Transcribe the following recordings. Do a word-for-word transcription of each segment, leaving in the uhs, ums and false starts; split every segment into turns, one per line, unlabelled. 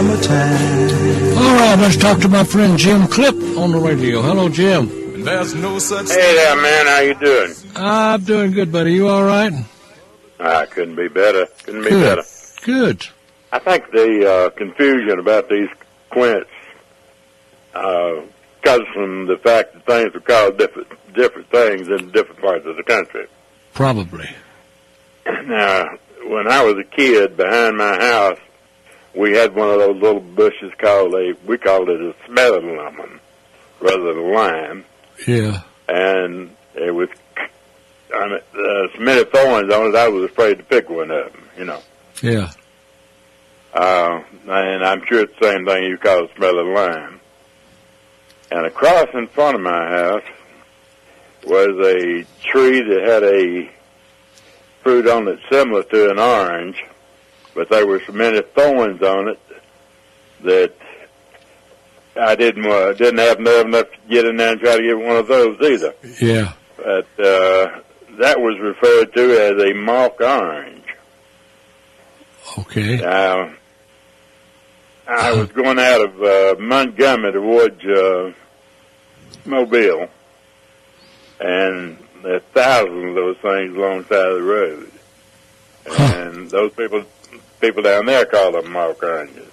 summertime.
All right, let's talk to my friend Jim Clip on the radio. Hello, Jim.
There's no such
Hey there, man. How you doing?
I'm doing good, buddy. You all right?
I couldn't be better. Couldn't be
Good.
better.
Good.
I think the uh, confusion about these quints uh, comes from the fact that things are called different different things in different parts of the country.
Probably.
Now, when I was a kid, behind my house, we had one of those little bushes called a, we called it a smelling lemon rather than lime.
Yeah.
And it was, I mean, uh, so many thorns on it, I was afraid to pick one of them, you know.
Yeah.
Uh, and I'm sure it's the same thing you call a smelling lime. And across in front of my house was a tree that had a fruit on it similar to an orange, but there were so many thorns on it that I didn't uh, didn't have nerve enough to get in there and try to get one of those either.
Yeah.
But uh, that was referred to as a mock orange.
Okay.
Now, I was going out of uh, Montgomery towards uh, Mobile, and there's thousands of those things along the side of the road.
Huh.
And those people people down there call them mock oranges.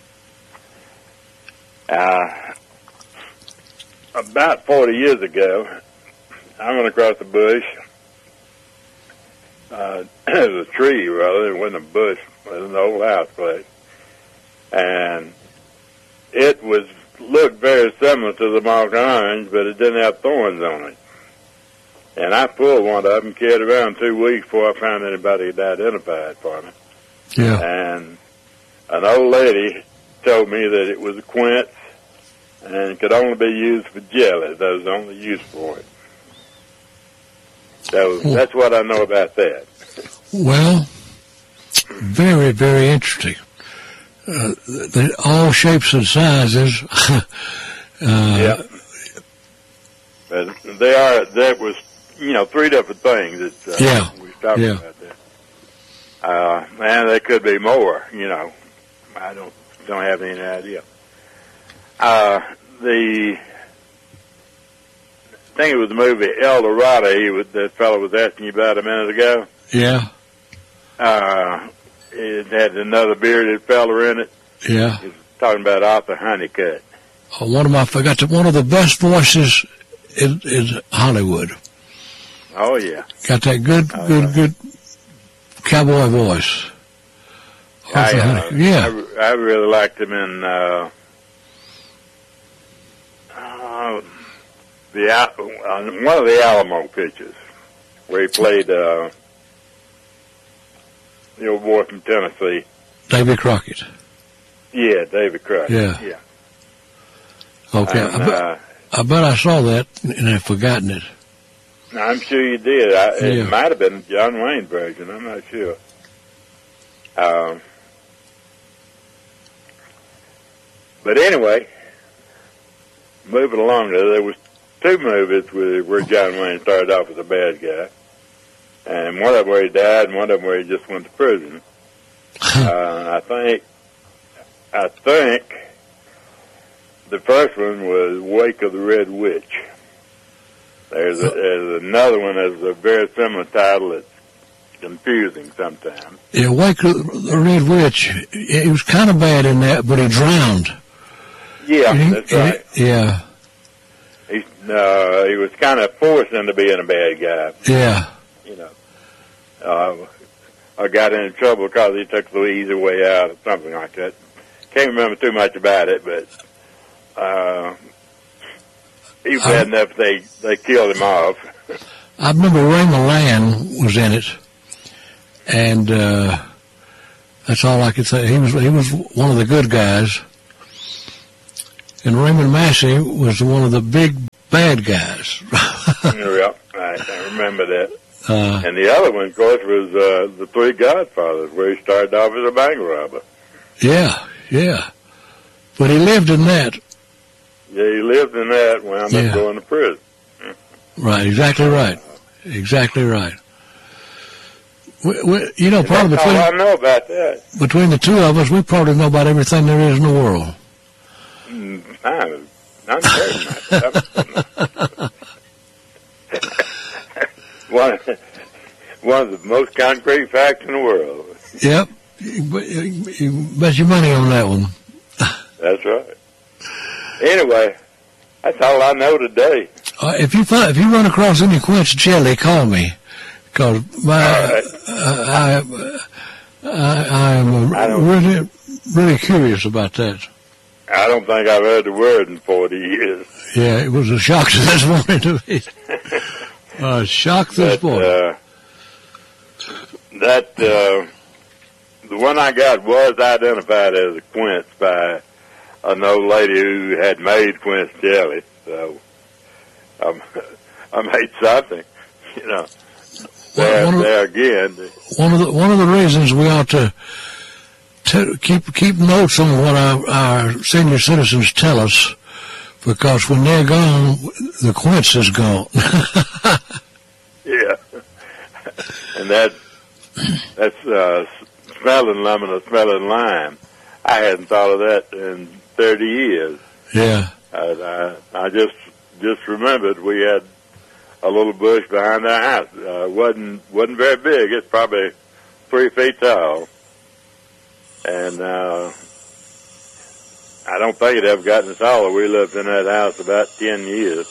Uh, about forty years ago, I went across the bush. Uh, it was a tree, rather. It wasn't a bush. It was an old house place. And it was looked very similar to the mock orange, but it didn't have thorns on it. And I pulled one of them, carried it around two weeks before I found anybody to identify it for me.
Yeah.
And an old lady told me that it was a quince and could only be used for jelly. That was the only use for it. So that's what I know about that.
Well, very, very interesting. Uh, the, all shapes and sizes. uh,
yeah. But they are, that was, you know, three different things that uh,
yeah.
we talked
yeah.
about that. Uh, and there could be more, you know. I don't don't have any idea. Uh, the I think it was the movie El Dorado he was, that fellow was asking you about a minute ago.
Yeah.
Uh, it had another bearded fella in it.
Yeah.
He was talking about Arthur Honeycutt.
Oh, one of my, I forgot to, one of the best voices in, in Hollywood.
Oh, yeah.
Got that good,
oh,
good,
uh,
good cowboy voice.
I, uh,
yeah.
I, I really liked him in uh, uh, the uh, one of the Alamo pictures where he played uh, the old boy from Tennessee.
David Crockett.
Yeah, David Crockett.
Yeah.
Yeah.
Okay.
And,
I, bet,
uh,
I bet I saw that and I've forgotten it.
I'm sure you did. I, it
Yeah.
might have been the John Wayne version. I'm not sure. Um, but anyway, moving along, there, there was two movies where, where John Wayne started off as a bad guy, and one of them where he died, and one of them where he just went to prison. uh, I think, I think, the first one was Wake of the Red Witch. There's, a, there's another one that's a very similar title. It's confusing sometimes.
Yeah, Wake of the Red Witch, he was kind of bad in that, but he drowned.
Yeah,
he,
that's right.
He, yeah.
He, uh, he was kind of forced into being a bad guy.
Yeah.
You know. Uh, I got into trouble because he took the easy way out or something like that. Can't remember too much about it, but uh, he was bad enough they, they killed him off.
I remember Raymond Land was in it, and uh, that's all I could say. He was he was one of the good guys, and Raymond Massey was one of the big bad guys.
Yeah, I, I remember that.
Uh,
and the other one, of course, was uh, The Three Godfathers, where he started off as a bank robber.
Yeah, yeah. But he lived in that.
Yeah, he lived in that, wound
Yeah.
up going to prison.
Right, exactly right. Exactly right. We, we, you know, probably
That's
between,
all I know about that.
between the two of us, we probably know about everything there is in the world.
Mm, I'm, I'm very much. one, one of the most concrete facts in the world.
Yep. You, you bet your money on that one.
That's right. Anyway, that's all I know today.
Uh, if you find, if you run across any quince jelly, call me, because my
Right.
uh, I I I am
I don't-
really really curious about that.
I don't think I've heard the word in forty years.
Yeah, it was a shock to this morning to me. A shock this
But,
morning.
uh, that, uh, the one I got was identified as a quince by an old lady who had made quince jelly. So, um, I made something, you know. There,
One of the-
there again.
One of the one of the reasons we ought to, to keep keep notes on what our, our senior citizens tell us, because when they're gone, the quince is gone.
Yeah. And that, that's, uh, smelling lemon or smelling lime. I hadn't thought of that in thirty years.
Yeah,
I, I, I just, just remembered we had a little bush behind our house. Uh, wasn't, wasn't very big. It's probably three feet tall. And, uh, I don't think it ever got any taller. We lived in that house about ten years.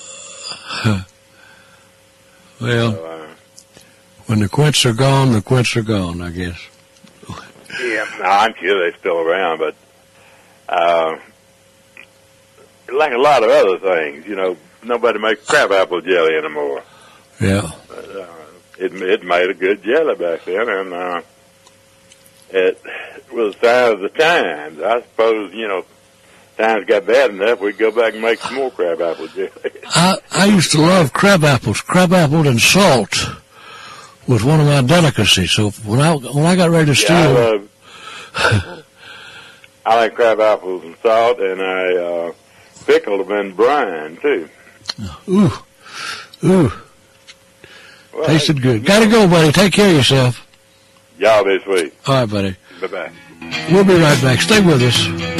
well,
So, uh,
when the quince are gone, the quince are gone, I guess.
yeah, no, I'm sure they're still around, but, uh, like a lot of other things, you know, nobody makes crabapple jelly anymore.
Yeah,
But, uh, it, it made a good jelly back then, and, uh, it was a sign of the times. I suppose, you know, times got bad enough, we'd go back and make some more crabapple jelly.
I I used to love crab apples. Crab apple and salt was one of my delicacies. So when I when I got ready to
Yeah, I
steal,
love, I like crab apples and salt, and I, uh, pickled them in brine, too.
ooh, ooh,
Well,
tasted good. Gotta go, buddy. Take care of yourself.
Y'all this week.
All right, buddy.
Bye-bye.
We'll be right back. Stay with us.